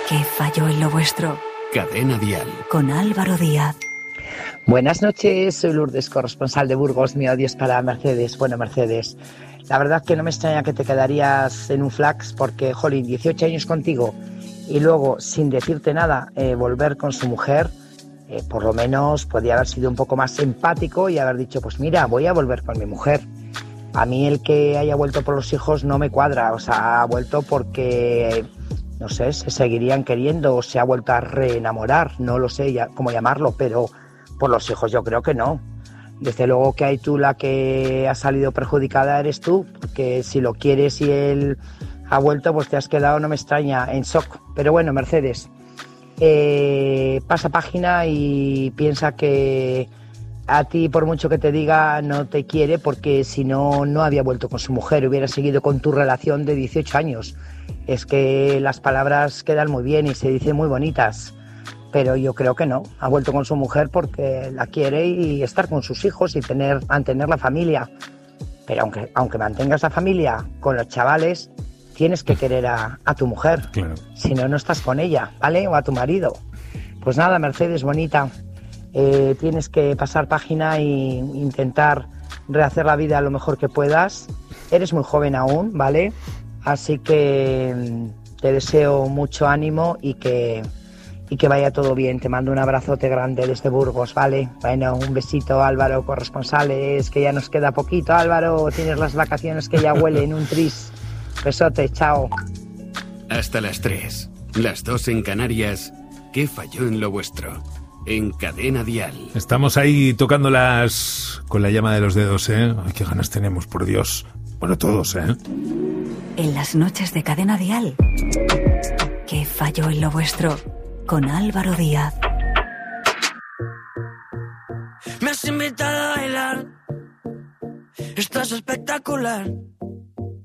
¿Qué falló en lo vuestro? Cadena Dial. Con Álvaro Díaz. Buenas noches, soy Lourdes, corresponsal de Burgos. Mi odio es para Mercedes. Bueno, Mercedes, la verdad que no me extraña que te quedarías en un flax porque, jolín, 18 años contigo y luego, sin decirte nada, volver con su mujer, por lo menos podría haber sido un poco más empático y haber dicho, pues mira, voy a volver con mi mujer. A mí el que haya vuelto por los hijos no me cuadra, o sea, ha vuelto porque, no sé, se seguirían queriendo o se ha vuelto a reenamorar, no lo sé cómo llamarlo, pero por los hijos yo creo que no. Desde luego que hay tú la que ha salido perjudicada eres tú, porque si lo quieres y él ha vuelto, pues te has quedado, no me extraña, en shock. Pero bueno, Mercedes, pasa página y piensa que a ti, por mucho que te diga, no te quiere, porque si no, no había vuelto con su mujer, hubiera seguido con tu relación de 18 años. Es que las palabras quedan muy bien y se dicen muy bonitas, pero yo creo que no. Ha vuelto con su mujer porque la quiere y estar con sus hijos y mantener la familia. Pero aunque mantengas la familia con los chavales, tienes que querer a tu mujer. Claro. Si no, no estás con ella, ¿vale? O a tu marido. Pues nada, Mercedes, bonita. Tienes que pasar página e intentar rehacer la vida lo mejor que puedas. Eres muy joven aún, ¿vale? Así que te deseo mucho ánimo y que vaya todo bien. Te mando un abrazote grande desde Burgos, ¿vale? Bueno, un besito, Álvaro, corresponsales, que ya nos queda poquito. Álvaro, tienes las vacaciones que ya huelen, un tris. Besote, chao. Hasta las 3, las 2 en Canarias. ¿Qué falló en lo vuestro? En Cadena Dial. Estamos ahí tocándolas con la llama de los dedos, ¿eh? Ay, qué ganas tenemos, por Dios. Bueno, todos, ¿eh? En las noches de Cadena Dial. ¿Qué falló en lo vuestro? Con Álvaro Díaz. Me has invitado a bailar. Estás espectacular.